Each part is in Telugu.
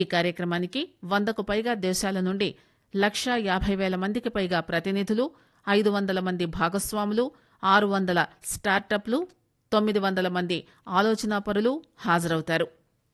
ఈ కార్యక్రమానికి 100కు పైగా దేశాల నుండి 1,50,000 మందికి పైగా ప్రతినిధులు, 500 మంది భాగస్వాములు, 600 స్టార్టప్లు, 900 మంది ఆలోచనాపరులు హాజరవుతారు.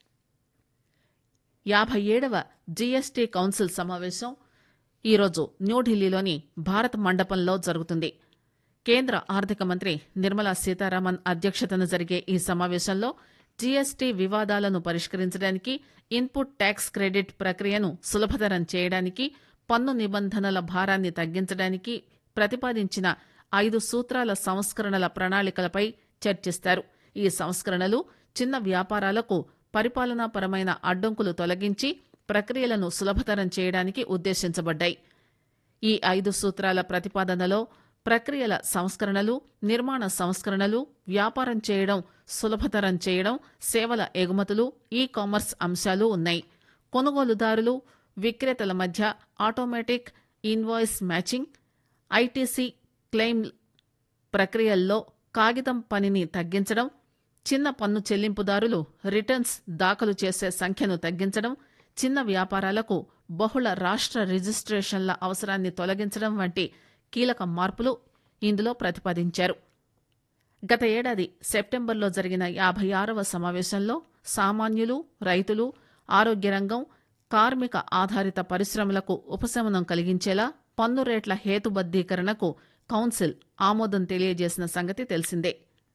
57వ జీఎస్టీ కౌన్సిల్ సమావేశం ఈరోజు న్యూఢిల్లీలోని భారత్ మండపంలో జరుగుతుంది. కేంద్ర ఆర్థిక మంత్రి నిర్మలా సీతారామన్ అధ్యక్షతన జరిగే ఈ సమావేశంలో జీఎస్టీ వివాదాలను పరిష్కరించడానికి, ఇన్పుట్ ట్యాక్స్ క్రెడిట్ ప్రక్రియను సులభతరం చేయడానికి, పన్ను నిబంధనల భారాన్ని తగ్గించడానికి ప్రతిపాదించిన 5 సూత్రాల సంస్కరణల ప్రణాళికలపై చర్చిస్తారు. ఈ సంస్కరణలు చిన్న వ్యాపారాలకు పరిపాలనాపరమైన అడ్డంకులు తొలగించి ప్రక్రియలను సులభతరం చేయడానికి ఉద్దేశించబడ్డాయి. ఈ 5 సూత్రాల ప్రతిపాదనలో ప్రక్రియల సంస్కరణలు, నిర్మాణ సంస్కరణలు, వ్యాపారం చేయడం సులభతరం చేయడం, సేవల ఎగుమతులు, ఈ కామర్స్ అంశాలు ఉన్నాయి. కొనుగోలుదారులు, విక్రేతల మధ్య automatic invoice matching, ITC claim ప్రక్రియల్లో కాగితం పనిని తగ్గించడం, చిన్న పన్ను చెల్లింపుదారులు రిటర్న్స్ దాఖలు చేసే సంఖ్యను తగ్గించడం, చిన్న వ్యాపారాలకు బహుళ రాష్ట్ర రిజిస్ట్రేషన్ల అవసరాన్ని తొలగించడం వంటి కీలక మార్పులు ఇందులో ప్రతిపాదించారు. గత ఏడాది సెప్టెంబర్లో జరిగిన 56వ సమావేశంలో సామాన్యులు, రైతులు, ఆరోగ్య రంగం, కార్మిక ఆధారిత పరిశ్రమలకు ఉపశమనం కలిగించేలా పన్ను రేట్ల హేతుబద్దీకరణకు కౌన్సిల్ ఆమోదం తెలియజేసిన సంగతి తెలిసిందే.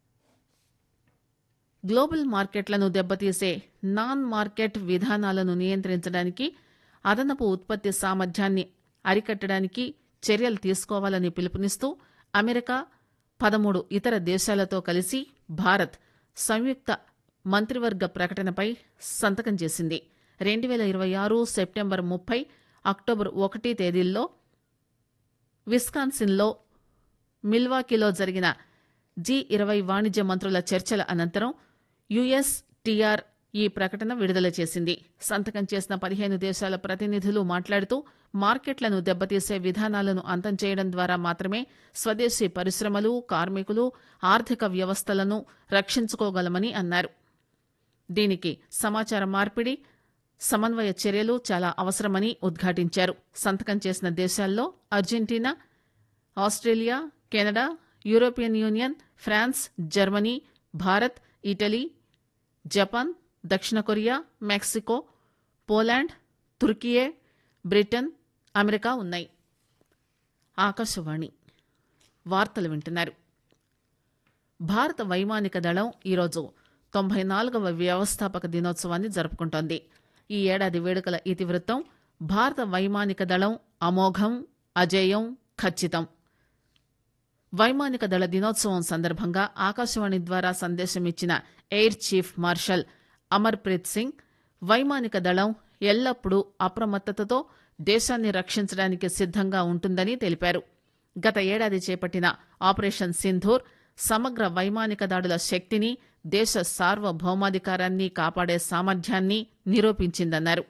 గ్లోబల్ మార్కెట్లను దెబ్బతీసే నాన్ మార్కెట్ విధానాలను నియంత్రించడానికి, అదనపు ఉత్పత్తి సామర్థ్యాన్ని అరికట్టడానికి చర్యలు తీసుకోవాలని పిలుపునిస్తూ అమెరికా, 13 ఇతర దేశాలతో కలిసి భారత్ సంయుక్త మంత్రివర్గ ప్రకటనపై సంతకం చేసింది. 2026 సెప్టెంబర్ 30, అక్టోబర్ 1 తేదీల్లో విస్కాన్సిన్లో, మిల్వాకీలో జరిగిన G20 వాణిజ్య మంత్రుల చర్చల అనంతరం యుఎస్టీఆర్ ఈ ప్రకటన విడుదల చేసింది. సంతకం చేసిన 15 దేశాల ప్రతినిధులు మాట్లాడుతూ మార్కెట్లను దెబ్బతీసే విధానాలను అంతం చేయడం ద్వారా మాత్రమే స్వదేశీ పరిశ్రమలు, కార్మికులు, ఆర్థిక వ్యవస్థలను రక్షించుకోగలమని అన్నారు. దీనికి సమాచార మార్పిడి, సమన్వయ చర్యలు చాలా అవసరమని ఉద్ఘాటించారు. సంతకం చేసిన దేశాల్లో Argentina, Australia, Canada, European union, France, Germany, Bharat, Italy, Japan, దక్షిణ Korea, Mexico, Poland, Türkiye, Britain, America ఉన్నాయి. ఆకాశవాణి వార్తలు వింటున్నారు. భారత వైమానిక దళం ఈరోజు 94వ వ్యవస్థాపక దినోత్సవాన్ని జరుపుకుంటోంది. ఈ ఏడాది వేడుకల ఇతివృత్తం భారత వైమానిక దళం అమోఘం, అజేయం, ఖచ్చితం. వైమానిక దళ దినోత్సవం సందర్భంగా ఆకాశవాణి ద్వారా సందేశమిచ్చిన air chief marshal Amarpreet Singh, వైమానిక దళం ఎల్లప్పుడూ అప్రమత్తతతో దేశాన్ని రక్షించడానికి సిద్దంగా ఉంటుందని తెలిపారు. గత ఏడాది చేపట్టిన ఆపరేషన్ సింధూర్ సమగ్ర వైమానిక దాడుల శక్తిని, దేశ సార్వభౌమాధికారాన్ని కాపాడే సామర్థ్యాన్ని నిరూపించిందన్నారు.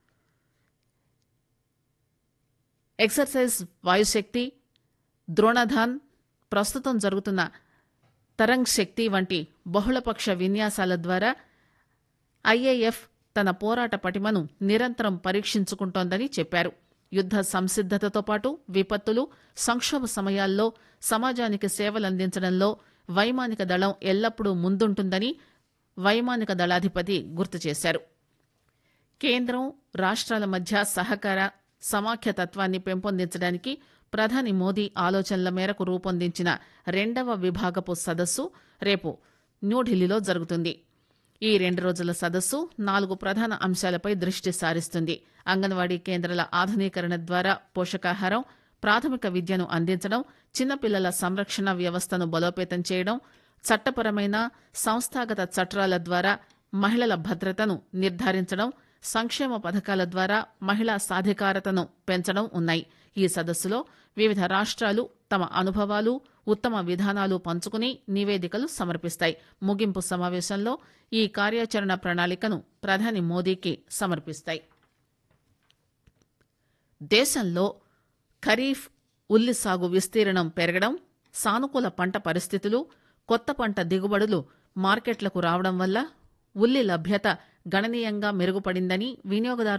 ఎక్సర్సైజ్ వాయుశక్తి, ద్రోణధాన్, ప్రస్తుతం జరుగుతున్న తరంగ్ శక్తి వంటి బహుళపక్ష విన్యాసాల ద్వారా ఐఏఎఫ్ తన పోరాట పటిమను నిరంతరం పరీక్షించుకుంటోందని చెప్పారు. యుద్ద సంసిద్దతతో పాటు విపత్తులు, సంక్షోభ సమయాల్లో సమాజానికి సేవలందించడంలో వైమానిక దళం ఎల్లప్పుడూ ముందుంటుందని వైమానిక దళాధిపతి గుర్తు చేశారు. కేంద్రం, రాష్ట్రాల మధ్య సహకార సమాఖ్యతత్వాన్ని పెంపొందించడానికి ప్రధాని మోదీ ఆలోచనల మేరకు రూపొందించిన 2వ విభాగపు సదస్సు రేపు న్యూఢిల్లీలో జరుగుతుంది. ఈ 2 రోజుల సదస్సు 4 ప్రధాన అంశాలపై దృష్టి సారిస్తుంది. అంగన్వాడీ కేంద్రాల ఆధునీకరణ ద్వారా పోషకాహారం, ప్రాథమిక విద్యను అందించడం, చిన్నపిల్లల సంరక్షణ వ్యవస్థను బలోపేతం చేయడం, చట్టపరమైన, సంస్థాగత చట్టాల ద్వారా మహిళల భద్రతను నిర్ధారించడం, సంక్షేమ పథకాల ద్వారా మహిళా సాధికారతను పెంచడం ఉన్నాయి. ఈ సదస్సులో వివిధ రాష్ట్రాలు తమ అనుభవాలు, ఉత్తమ విధానాలు పంచుకుని నివేదికలు సమర్పిస్తాయి. ముగింపు సమావేశంలో ఈ కార్యాచరణ ప్రణాళికను ప్రధాని మోదీకి సమర్పిస్తాయి. దేశంలో ఖరీఫ్ ఉల్లి సాగు విస్తీర్ణం పెరగడం, సానుకూల పంట పరిస్థితులు, కొత్త పంట దిగుబడులు మార్కెట్లకు రావడం వల్ల ఉల్లి లభ్యత గణనీయంగా మెరుగుపడిందని వినియోగదారు